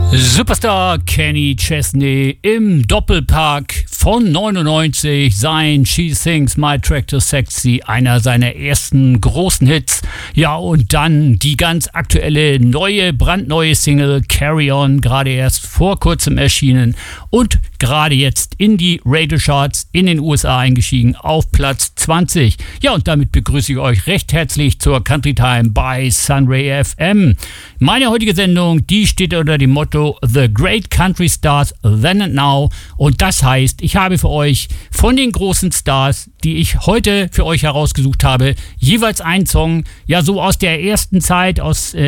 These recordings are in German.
Superstar Kenny Chesney im Doppelpack von 99, sein She Sings My Tractor Sexy, einer seiner ersten großen Hits. Ja, und dann die ganz aktuelle, brandneue Single Carry On, gerade erst vor kurzem erschienen und gerade jetzt in die Radio-Charts in den USA eingestiegen auf Platz 20. Ja, und damit begrüße ich euch recht herzlich zur Country Time bei Sunray FM. Meine heutige Sendung, die steht unter dem Motto The Great Country Stars Then and Now, und das heißt, ich habe für euch von den großen Stars, die ich heute für euch herausgesucht habe, jeweils einen Song, ja so aus der ersten Zeit,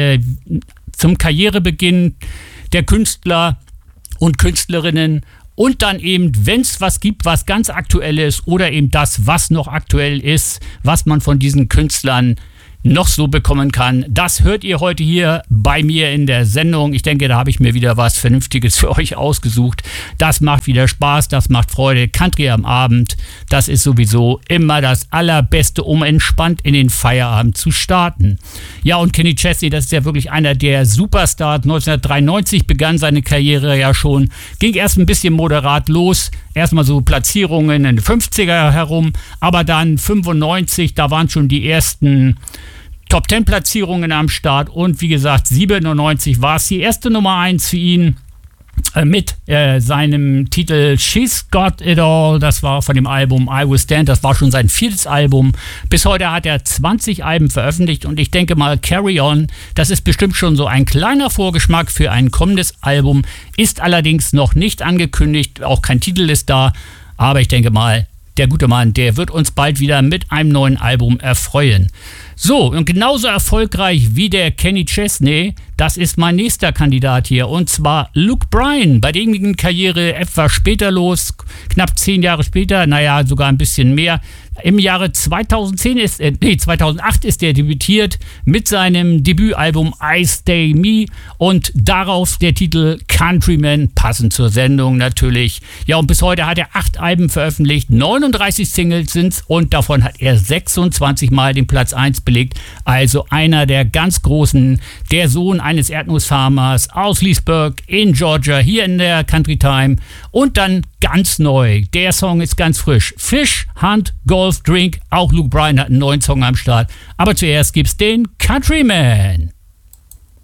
zum Karrierebeginn der Künstler und Künstlerinnen, und dann eben, wenn es was gibt, was ganz aktuell ist, oder eben das, was noch aktuell ist, was man von diesen Künstlern noch so bekommen kann. Das hört ihr heute hier bei mir in der Sendung. Ich denke, da habe ich mir wieder was Vernünftiges für euch ausgesucht. Das macht wieder Spaß, das macht Freude. Country am Abend, das ist sowieso immer das Allerbeste, um entspannt in den Feierabend zu starten. Ja, und Kenny Chesney, das ist ja wirklich einer der Superstars. 1993 begann seine Karriere ja schon. Ging erst ein bisschen moderat los. Erstmal so Platzierungen in den 50er herum. Aber dann 95, da waren schon die ersten Top-10-Platzierungen am Start, und wie gesagt, 97 war es die erste Nummer 1 für ihn mit seinem Titel She's Got It All. Das war von dem Album I Will Stand, das war schon sein 4. Album. Bis heute hat er 20 Alben veröffentlicht, und ich denke mal, Carry On, das ist bestimmt schon so ein kleiner Vorgeschmack für ein kommendes Album, ist allerdings noch nicht angekündigt, auch kein Titel ist da, aber ich denke mal, der gute Mann, der wird uns bald wieder mit einem neuen Album erfreuen. So, und genauso erfolgreich wie der Kenny Chesney, das ist mein nächster Kandidat hier, und zwar Luke Bryan. Bei dem ging Karriere etwas später los, knapp 10 Jahre später, naja, sogar ein bisschen mehr. Im Jahre 2008 ist er debütiert mit seinem Debütalbum I Stay Me, und darauf der Titel Countryman, passend zur Sendung natürlich. Ja, und bis heute hat er 8 Alben veröffentlicht, 39 Singles sind's, und davon hat er 26 Mal den Platz 1 belegt. Also einer der ganz Großen, der Sohn eines Erdnussfarmers aus Leesburg in Georgia, hier in der Country Time. Und dann ganz neu, der Song ist ganz frisch, Fish, Hunt, Golf, Drink. Auch Luke Bryan hat einen neuen Song am Start. Aber zuerst gibt's den Countryman.